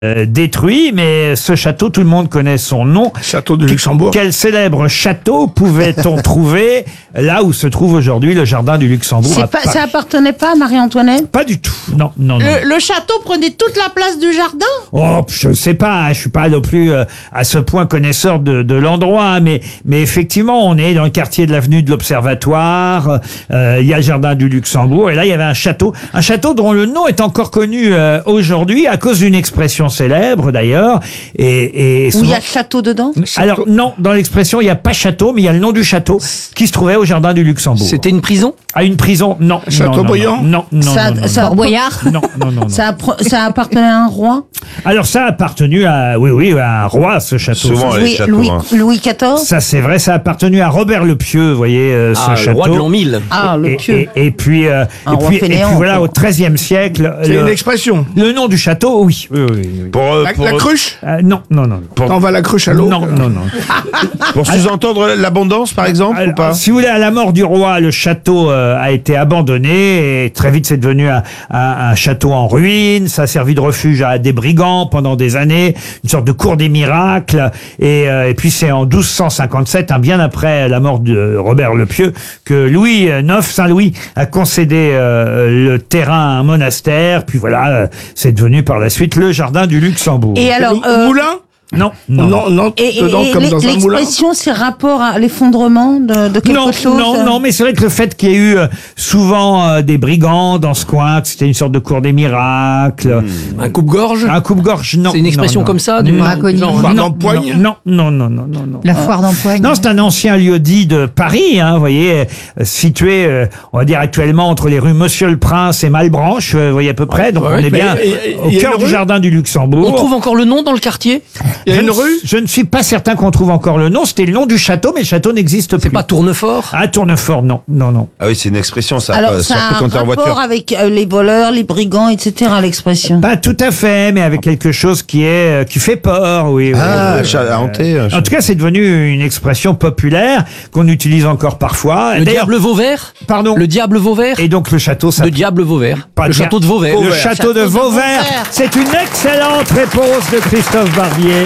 détruit, mais ce château, tout le monde connaît son nom. Château de Luxembourg. Quel célèbre château pouvait-on trouver là où se trouve aujourd'hui le jardin du Luxembourg à Paris? Ça appartenait pas à Marie-Antoinette? Pas du tout. Non, non, non. Le château prenait toute la place du jardin? Oh, je sais pas, hein, je suis pas non plus à ce point connaisseur de l'endroit, hein, mais effectivement, on est dans le quartier de l'avenue de l'Observatoire. Il y a le jardin du Luxembourg, et là il y avait un château dont le nom est encore connu aujourd'hui à cause d'une expression célèbre d'ailleurs. Et Où il y a château dedans? alors non, dans l'expression il n'y a pas château, mais il y a le nom du château qui se trouvait au jardin du Luxembourg. C'était une prison? À une prison? Non. Châteaubriand? Non. Fort Boyard? Non. Ça appartenait à un roi? Alors ça a appartenu à à un roi, ce château. Souvent, les châteaux, hein. Louis XIV? Ça c'est vrai, ça a appartenu à Robert le Pieux, vous voyez, ce château. Le roi de l'an 1000. Ah, le Pieux. Et puis voilà, au XIIIe siècle. C'est une expression. Le nom du château, oui. La cruche? Non. On va la cruche à l'eau? Non. Pour sous-entendre l'abondance, par exemple, ou pas? Si vous voulez, à la mort du roi, le château a été abandonné et très vite c'est devenu un château en ruine. Ça a servi de refuge à des brigands pendant des années, une sorte de cour des miracles. Et puis c'est en 1257, bien après la mort de Robert le Pieux, que Saint Louis a concédé le terrain à un monastère. Puis voilà, c'est devenu par la suite le jardin du Luxembourg. Et alors, Moulin? Non. Et dedans, comme dans un moulin. l'expression, c'est rapport à l'effondrement de quelque chose? Non, mais c'est vrai que le fait qu'il y ait eu souvent des brigands dans ce coin, que c'était une sorte de cour des miracles. Un coupe-gorge? Un coupe-gorge, non. C'est une expression comme ça? Du Braconnier. d'Empoigne? Non. La foire d'Empoigne? Non, c'est un ancien lieu-dit de Paris, vous voyez, situé, on va dire actuellement entre les rues Monsieur le Prince et Malebranche, vous voyez à peu près. Donc on est bien au cœur du jardin du Luxembourg. On trouve encore le nom dans le quartier? Il y a une rue? Je ne suis pas certain qu'on trouve encore le nom. C'était le nom du château, mais le château n'existe plus. C'est pas Tournefort? Ah, Tournefort, non. Ah oui, c'est une expression, ça. Alors, ça a un quand t'es en voiture. rapport avec les voleurs, les brigands, etc., l'expression? Pas tout à fait, mais avec quelque chose qui fait peur, oui. Hanté. En tout cas, c'est devenu une expression populaire qu'on utilise encore parfois. Le D'ailleurs, diable Vauvert? pardon. Le diable Vauvert? Et donc le château, ça. Le diable Vauvert. Pas Le bien. château de Vauvert. Le château de Vauvert. C'est une excellente réponse de Christophe Barbier.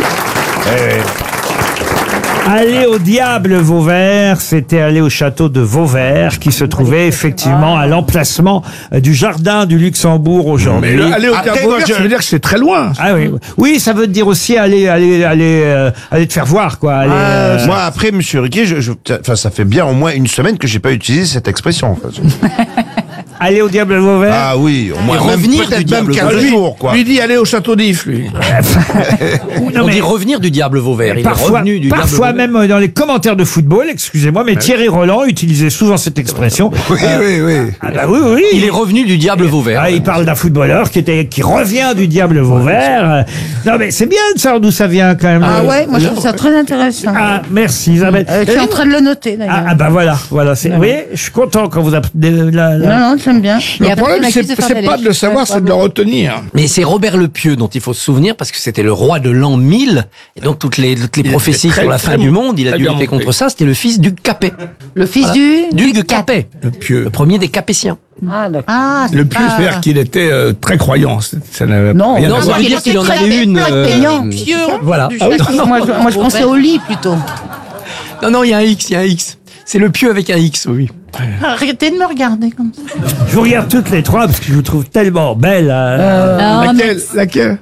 Aller au diable Vauvert, c'était aller au château de Vauvert, qui se trouvait effectivement à l'emplacement du jardin du Luxembourg aujourd'hui. Mais aller au Après, diable, moi, ça veut dire que c'est très loin. Ah oui, oui, ça veut dire aussi aller te faire voir, quoi. Moi, après, monsieur Riquet, ça fait bien au moins une semaine que j'ai pas utilisé cette expression. Aller au diable Vauvert. Ah oui, au moins Et revenir du peut-être même diable 15 Lui, jours, quoi. lui dit aller au château d'If, lui. Non, On mais dit revenir du diable Vauvert. Il est revenu du diable parfois Vauvert. même dans les commentaires de football, excusez-moi, mais Thierry Roland utilisait souvent cette expression. Oui. Ah bah oui. Il est revenu du diable Vauvert. Ah, il parle d'un footballeur qui revient du diable Vauvert. Non mais c'est bien de savoir d'où ça vient quand même. Ah ouais, moi je trouve ça très intéressant. Ah, merci Isabelle. Je suis en train de le noter d'ailleurs. Ah bah voilà. Vous voyez, je suis content quand vous appelez Non, j'aime bien. Le problème, c'est pas de le savoir, c'est de le retenir. Mais c'est Robert le Pieux dont il faut se souvenir parce que c'était le roi de l'an 1000 et donc toutes les prophéties très, sur la très fin du monde, il a très dû bien lutter monté. contre ça. C'était le fils du Capet. Le fils Du Capet. Le Pieux. Le premier des Capétiens. Ah, d'accord. Ah, Le Pieux, c'est-à-dire qu'il était très croyant. Ça n'avait Non, rien non, à ça voir. veut dire qu'il en avait une. peignant. Voilà. Moi, je pensais au lit plutôt. Non, il y a un X. C'est le Pieux avec un X, oui. Arrêtez de me regarder comme ça. Je vous regarde toutes les trois parce que je vous trouve tellement belle. Laquelle?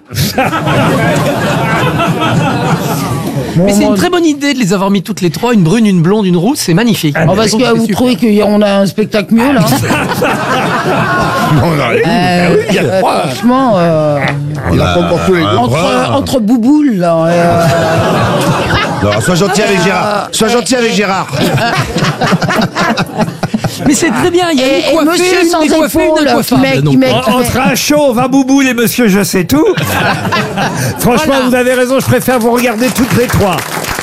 Mais c'est une très bonne idée de les avoir mis toutes les trois, une brune, une blonde, une rousse, c'est magnifique. Oh, parce que vous trouvez qu'on a un spectacle mieux là? Franchement, On a pas pour tous les deux. entre bouboules là. Non, sois gentil avec Gérard. Mais c'est très bien, il y a Et une coiffée, monsieur sans une décoiffée, une épaules, décoiffable. qui met- Entre un chauve, un bouboule et monsieur je sais tout. Franchement, Voilà. vous avez raison, je préfère vous regarder toutes les trois.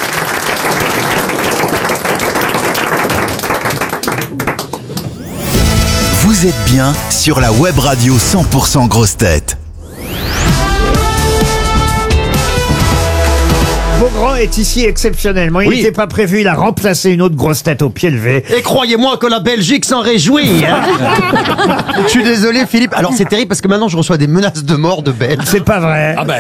Vous êtes bien sur la web radio 100% Grosses Têtes. Beaugrand est ici exceptionnellement. Il Oui. n'était pas prévu, il a remplacé une autre grosse tête au pied levé. Et croyez-moi que la Belgique s'en réjouit. Hein. Je suis désolé, Philippe. Alors c'est terrible parce que maintenant je reçois des menaces de mort de Belges. C'est pas vrai. Ah ben,